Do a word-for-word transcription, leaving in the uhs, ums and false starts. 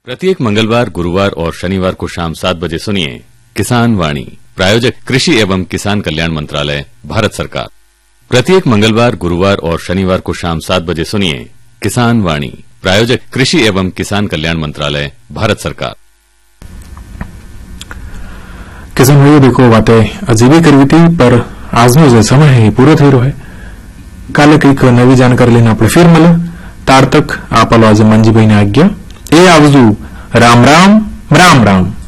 प्रत्येक मंगलवार, गुरुवार और शनिवार को शाम सात बजे सुनिए किसान वाणी। प्रायोजक कृषि एवं किसान कल्याण मंत्रालय, भारत सरकार। प्रत्येक मंगलवार, गुरुवार और शनिवार को शाम सात बजे सुनिए किसान वाणी। प्रायोजक कृषि एवं किसान कल्याण मंत्रालय, भारत सरकार। किसान भाइयों, देखो बातें अजीब ही करवी थी, पर આજનો જે સમય है પૂરો થઈ રહ્યો है। કાલે કંઈક નવી જાણકારી લઈને આપણે ફેર મળે। તાર તક આપલો આજે મંજીભાઈને આજ્ઞા। એ આવજુ। રામ રામ રામ રામ।